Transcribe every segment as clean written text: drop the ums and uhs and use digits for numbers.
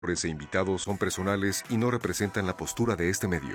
Los invitados son personales y no representan la postura de este medio.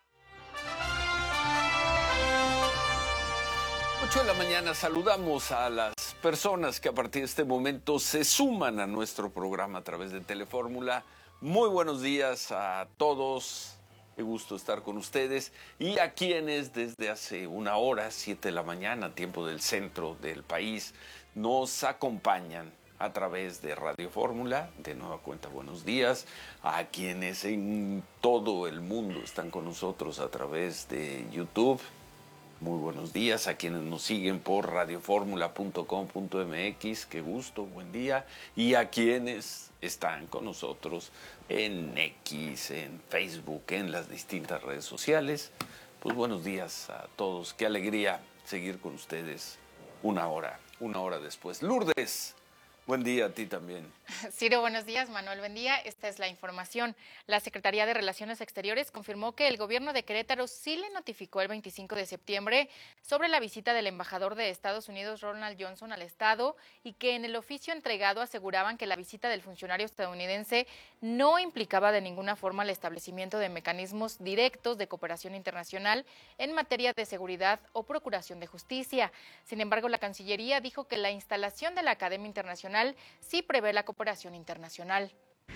8 de la mañana, saludamos a las personas que a partir de este momento se suman a nuestro programa a través de Telefórmula. Muy buenos días a todos, qué gusto estar con ustedes y a quienes desde hace una hora, 7 de la mañana, tiempo del centro del país, nos acompañan a través de Radio Fórmula. De nueva cuenta, buenos días a quienes en todo el mundo están con nosotros a través de YouTube. Muy buenos días a quienes nos siguen por radioformula.com.mx, qué gusto, buen día. Y a quienes están con nosotros en X, en Facebook, en las distintas redes sociales, pues buenos días a todos. Qué alegría seguir con ustedes una hora después. Lourdes, buen día a ti también. Ciro, buenos días. Manuel, buen día. Esta es la información. La Secretaría de Relaciones Exteriores confirmó que el gobierno de Querétaro sí le notificó el 25 de septiembre sobre la visita del embajador de Estados Unidos, Ronald Johnson, al estado, y que en el oficio entregado aseguraban que la visita del funcionario estadounidense no implicaba de ninguna forma el establecimiento de mecanismos directos de cooperación internacional en materia de seguridad o procuración de justicia. Sin embargo, la Cancillería dijo que la instalación de la Academia Internacional sí prevé la cooperación internacional.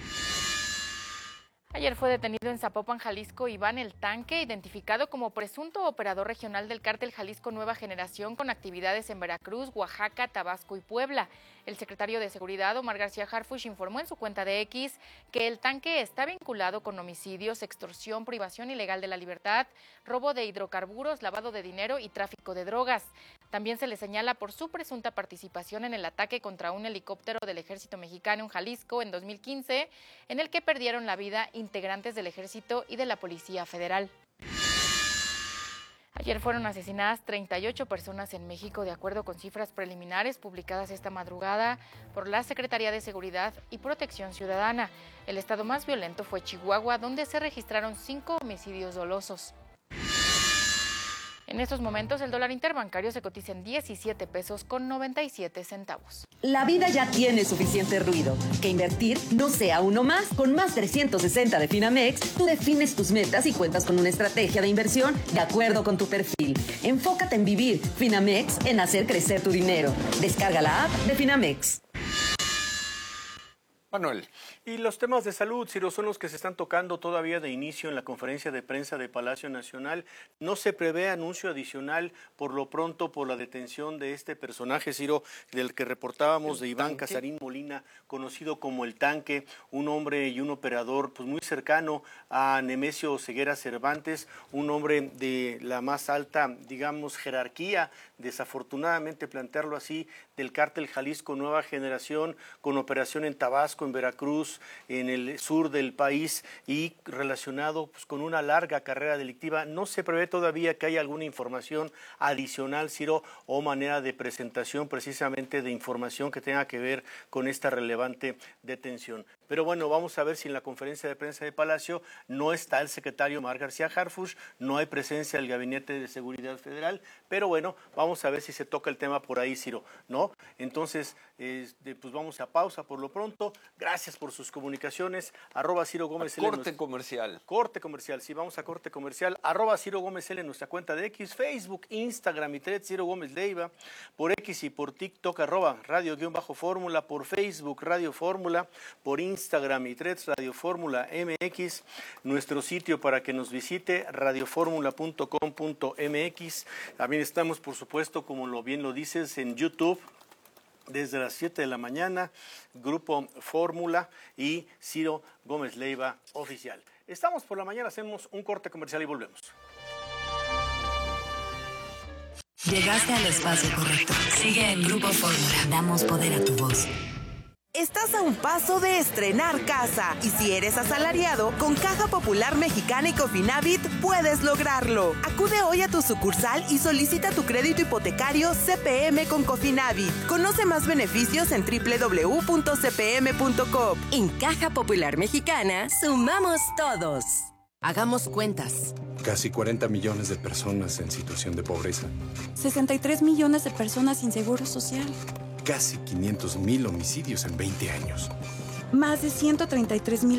Ayer fue detenido en Zapopan, Jalisco, Iván el Tanque, identificado como presunto operador regional del cártel Jalisco Nueva Generación con actividades en Veracruz, Oaxaca, Tabasco y Puebla. El secretario de Seguridad, Omar García Harfuch, informó en su cuenta de X que el Tanque está vinculado con homicidios, extorsión, privación ilegal de la libertad, robo de hidrocarburos, lavado de dinero y tráfico de drogas. También se le señala por su presunta participación en el ataque contra un helicóptero del Ejército Mexicano en Jalisco en 2015, en el que perdieron la vida integrantes del Ejército y de la Policía Federal. Ayer fueron asesinadas 38 personas en México, de acuerdo con cifras preliminares publicadas esta madrugada por la Secretaría de Seguridad y Protección Ciudadana. El estado más violento fue Chihuahua, donde se registraron 5 homicidios dolosos. En estos momentos, el dólar interbancario se cotiza en 17 pesos con 97 centavos. La vida ya tiene suficiente ruido. Que invertir no sea uno más. Con más 360 de Finamex, tú defines tus metas y cuentas con una estrategia de inversión de acuerdo con tu perfil. Enfócate en vivir. Finamex, en hacer crecer tu dinero. Descarga la app de Finamex. Manuel. Y los temas de salud, Ciro, son los que se están tocando todavía de inicio en la conferencia de prensa de Palacio Nacional. No se prevé anuncio adicional por lo pronto por la detención de este personaje, Ciro, del que reportábamos, de Iván Casarín Molina, conocido como El Tanque, un hombre y un operador pues muy cercano a Nemesio Ceguera Cervantes, un hombre de la más alta, digamos, jerarquía, desafortunadamente plantearlo así, del cártel Jalisco Nueva Generación, con operación en Tabasco, en Veracruz, en el sur del país y relacionado pues, con una larga carrera delictiva. No se prevé todavía que haya alguna información adicional, Ciro, o manera de presentación precisamente de información que tenga que ver con esta relevante detención. Pero bueno, vamos a ver si en la conferencia de prensa de Palacio no está el secretario Omar García Harfuch, no hay presencia del Gabinete de Seguridad Federal, pero bueno, vamos a ver si se toca el tema por ahí, Ciro, ¿no? Entonces, pues vamos a pausa por lo pronto. Gracias por sus comunicaciones. @Ciro Gómez L. Corte comercial. Corte comercial, sí, vamos a corte comercial. @Ciro Gómez L en nuestra cuenta de X, Facebook, Instagram y Threads, Ciro Gómez Leiva. Por X y por TikTok, @Radio_Fórmula. Por Facebook, Radio Fórmula. Por Instagram y Threads, Radio Fórmula MX. Nuestro sitio para que nos visite, radioformula.com.mx. También estamos, por supuesto, como bien lo dices, en YouTube. Desde las 7 de la mañana, Grupo Fórmula y Ciro Gómez Leiva Oficial. Estamos por la mañana, hacemos un corte comercial y volvemos. Llegaste al espacio correcto. Sigue en Grupo Fórmula. Damos poder a tu voz. Estás a un paso de estrenar casa y si eres asalariado, con Caja Popular Mexicana y Cofinavit puedes lograrlo. Acude hoy a tu sucursal y solicita tu crédito hipotecario CPM con Cofinavit. Conoce más beneficios en www.cpm.com. En Caja Popular Mexicana, sumamos todos. Hagamos cuentas. Casi 40 millones de personas en situación de pobreza. 63 millones de personas sin seguro social. Casi 500,000 homicidios en 20 años. más de 133,000